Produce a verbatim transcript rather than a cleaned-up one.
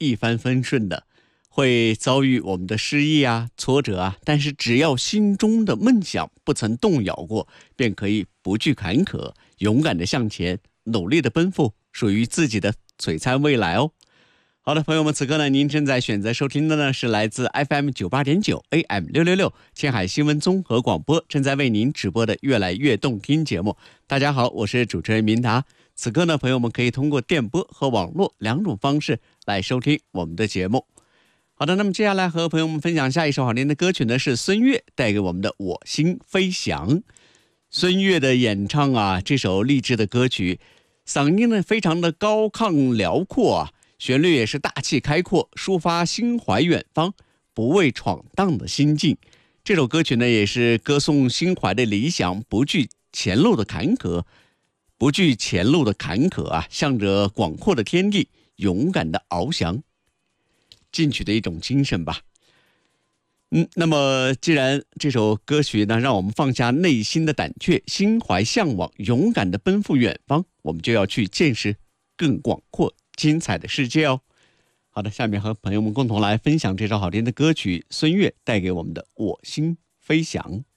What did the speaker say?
一帆风顺的，会遭遇我们的失意啊、挫折啊，但是只要心中的梦想不曾动摇过，便可以不惧坎坷，勇敢的向前，努力的奔赴属于自己的璀璨未来哦。好的，朋友们，此刻呢，您正在选择收听的呢是来自 F M 九八点九 A M 六六六青海新闻综合广播正在为您直播的越来越动听节目。大家好，我是主持人明达。此刻呢，朋友们可以通过电波和网络两种方式来收听我们的节目。好的，那么接下来和朋友们分享下一首好听的歌曲呢，是孙悦带给我们的《我心飞翔》。孙悦的演唱啊，这首励志的歌曲，嗓音呢非常的高亢辽阔啊，旋律也是大气开阔，抒发心怀远方、不畏闯荡的心境。这首歌曲呢，也是歌颂心怀的理想，不惧前路的坎坷，不惧前路的坎坷啊，向着广阔的天地勇敢的翱翔，进取的一种精神吧。嗯，那么既然这首歌曲呢，让我们放下内心的胆怯，心怀向往，勇敢的奔赴远方，我们就要去见识更广阔精彩的世界哦。好的，下面和朋友们共同来分享这首好听的歌曲，孙悦带给我们的《我心飞翔》。